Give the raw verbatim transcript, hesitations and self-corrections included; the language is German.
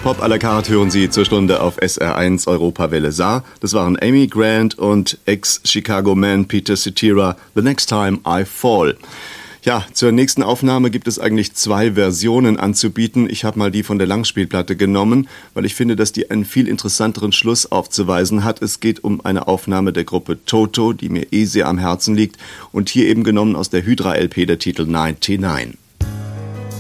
Pop à la carte hören Sie zur Stunde auf S R eins Europawelle Saar. Das waren Amy Grant und Ex-Chicago-Man Peter Cetera, The Next Time I Fall. Ja, zur nächsten Aufnahme gibt es eigentlich zwei Versionen anzubieten. Ich habe mal die von der Langspielplatte genommen, weil ich finde, dass die einen viel interessanteren Schluss aufzuweisen hat. Es geht um eine Aufnahme der Gruppe Toto, die mir eh sehr am Herzen liegt. Und hier eben genommen aus der Hydra-L P der Titel neunundneunzig.